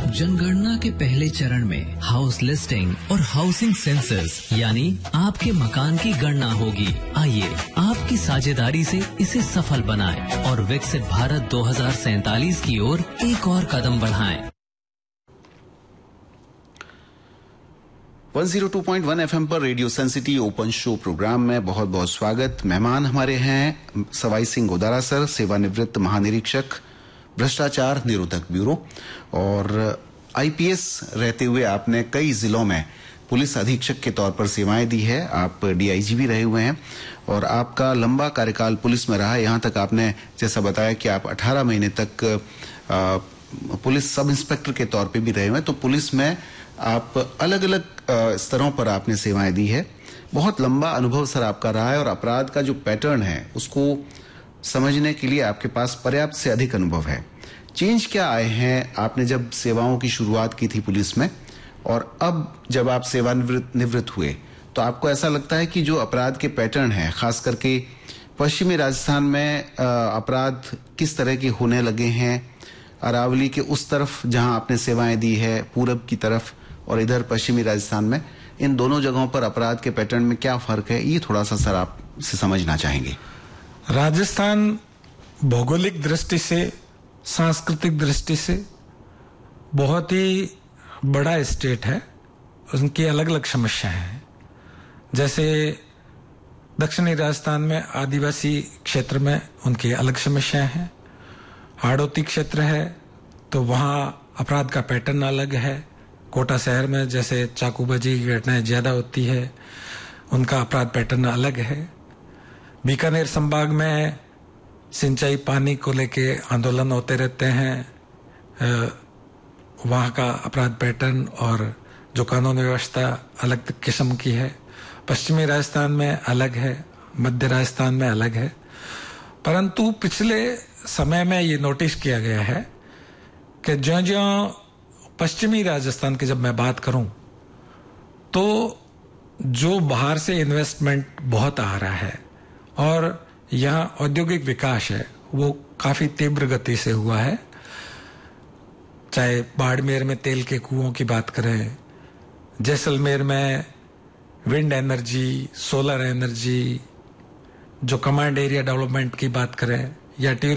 जनगणना के पहले चरण में हाउस लिस्टिंग और हाउसिंग सेंसस यानी आपके मकान की गणना होगी। आइए आपकी साझेदारी से इसे सफल बनाएं और विकसित भारत 2047 की ओर एक और कदम बढ़ाएं। 102.1 FM पर रेडियो सेंसिटी ओपन शो प्रोग्राम में बहुत बहुत स्वागत। मेहमान हमारे हैं सवाई सिंह गोदारा सर, सेवानिवृत्त महानिरीक्षक भ्रष्टाचार निरोधक ब्यूरो, और आईपीएस रहते हुए आपने कई जिलों में पुलिस अधीक्षक के तौर पर सेवाएं दी है। आप डीआईजी भी रहे हुए हैं और आपका लंबा कार्यकाल पुलिस में रहा है। यहाँ तक आपने जैसा बताया कि आप 18 महीने तक पुलिस सब इंस्पेक्टर के तौर पे भी रहे हुए हैं। तो पुलिस में आप अलग अलग स्तरों पर आपने सेवाएं दी है। बहुत लंबा अनुभव सर आपका रहा है और अपराध का जो पैटर्न है उसको समझने के लिए आपके पास पर्याप्त से अधिक अनुभव है। चेंज क्या आए हैं आपने जब सेवाओं की शुरुआत की थी पुलिस में, और अब जब आप सेवानिवृत्त हुए तो आपको ऐसा लगता है कि जो अपराध के पैटर्न है, खास करके पश्चिमी राजस्थान में अपराध किस तरह के होने लगे हैं, अरावली के उस तरफ जहां आपने सेवाएं दी है, पूरब की तरफ, और इधर पश्चिमी राजस्थान में, इन दोनों जगहों पर अपराध के पैटर्न में क्या फर्क है, ये थोड़ा सा सर आपसे समझना चाहेंगे। राजस्थान भौगोलिक दृष्टि से, सांस्कृतिक दृष्टि से बहुत ही बड़ा स्टेट है। उनकी अलग अलग समस्याएं हैं। जैसे दक्षिणी राजस्थान में आदिवासी क्षेत्र में उनकी अलग समस्याएं हैं। हाड़ौती क्षेत्र है तो वहाँ अपराध का पैटर्न अलग है। कोटा शहर में जैसे चाकूबाजी की घटनाएं ज्यादा होती है, उनका अपराध पैटर्न अलग है। बीकानेर संभाग में सिंचाई पानी को लेके आंदोलन होते रहते हैं। वहाँ का अपराध पैटर्न और जो कानून व्यवस्था अलग किस्म की है। पश्चिमी राजस्थान में अलग है, मध्य राजस्थान में अलग है। परंतु पिछले समय में ये नोटिस किया गया है कि ज्यों-ज्यों पश्चिमी राजस्थान की जब मैं बात करूं तो जो बाहर से इन्वेस्टमेंट बहुत आ रहा है और यहाँ औद्योगिक विकास है वो काफी तीव्र गति से हुआ है। चाहे बाड़मेर में तेल के कुओं की बात करें, जैसलमेर में विंड एनर्जी, सोलर एनर्जी, जो कमांड एरिया डेवलपमेंट की बात करें, या